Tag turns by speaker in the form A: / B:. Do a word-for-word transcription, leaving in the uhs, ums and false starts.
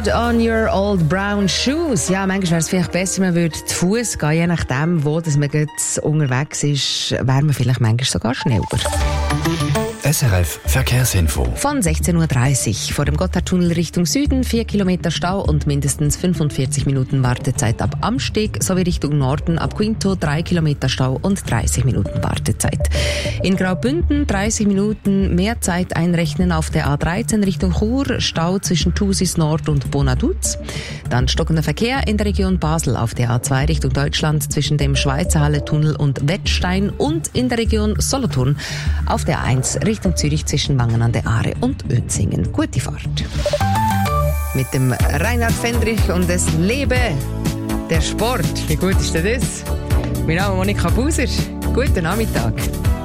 A: Put on your old brown shoes. Ja, manchmal wäre es vielleicht besser, man würde zu Fuß gehen, je nachdem, wo dass man jetzt unterwegs ist, wäre man vielleicht manchmal sogar schneller.
B: S R F Verkehrsinfo.
A: Von sechzehn Uhr dreißig vor dem Gotthardtunnel Richtung Süden, vier Kilometer Stau und mindestens fünfundvierzig Minuten Wartezeit ab Amsteg, sowie Richtung Norden ab Quinto drei Kilometer Stau und dreißig Minuten Wartezeit. In Graubünden dreißig Minuten mehr Zeit einrechnen auf der A dreizehn Richtung Chur, Stau zwischen Thusis Nord und Bonaduz. Dann stockender Verkehr in der Region Basel auf der A zwei Richtung Deutschland zwischen dem Schweizer Halle-Tunnel und Wettstein und in der Region Solothurn auf der A eins Richtung Zürich zwischen Wangen an der Aare und Ötzingen. Gute Fahrt. Mit dem Reinhard Fendrich und es lebe der Sport. Wie gut ist denn das? Mein Name ist Monika Buser. Guten Nachmittag.